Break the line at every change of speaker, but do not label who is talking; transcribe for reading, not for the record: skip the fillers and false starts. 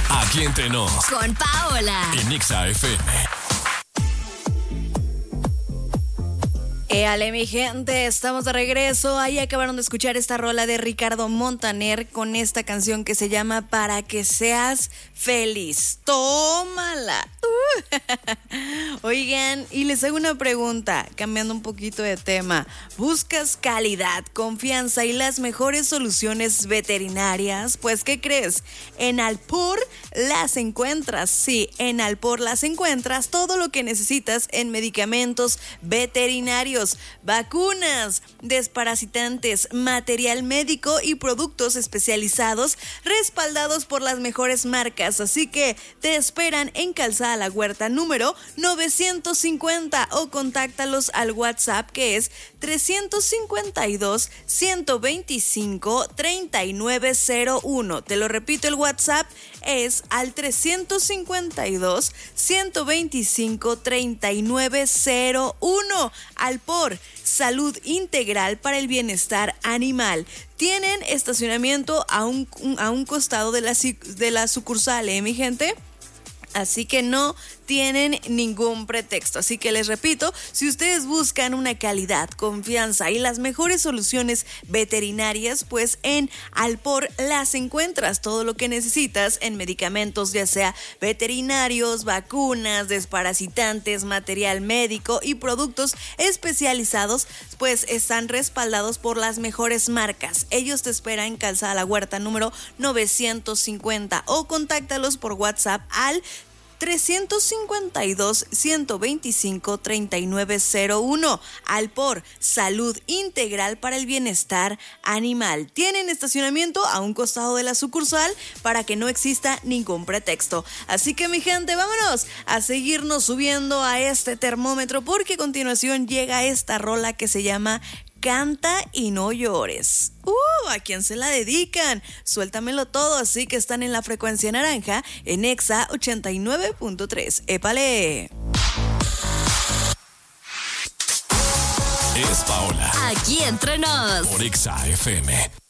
Aquí entre nos.
Con Paola.
En Exa FM.
Ale, mi gente, estamos de regreso. Ahí acabaron de escuchar esta rola de Ricardo Montaner con esta canción que se llama Para que seas feliz. ¡Tómala! Oigan, y les hago una pregunta, cambiando un poquito de tema. ¿Buscas calidad, confianza y las mejores soluciones veterinarias? Pues, ¿qué crees? En Alpor las encuentras. Sí, en Alpor las encuentras todo lo que necesitas en medicamentos veterinarios, vacunas, desparasitantes, material médico y productos especializados respaldados por las mejores marcas. Así que te esperan en Calzada La Huerta número 950 o contáctalos al WhatsApp que es 352-125-3901. Te lo repito, el WhatsApp es al 352-125-3901. Alpor, salud integral para el bienestar animal. Tienen estacionamiento a un costado de la sucursal, mi gente. Así que no tienen ningún pretexto. Así que les repito, si ustedes buscan una calidad, confianza y las mejores soluciones veterinarias, pues en Alpor las encuentras. Todo lo que necesitas en medicamentos, ya sea veterinarios, vacunas, desparasitantes, material médico y productos especializados, pues están respaldados por las mejores marcas. Ellos te esperan en Calzada La Huerta número 950 o contáctalos por WhatsApp al 352-125-3901. Alpor, salud integral para el bienestar animal. Tienen estacionamiento a un costado de la sucursal para que no exista ningún pretexto. Así que, mi gente, vámonos a seguirnos subiendo a este termómetro porque a continuación llega esta rola que se llama Canta y no llores. ¿A quién se la dedican? Suéltamelo todo, así que están en la frecuencia naranja en Exa 89.3. ¡Épale!
Es Paola.
Aquí entre nos.
Por Exa FM.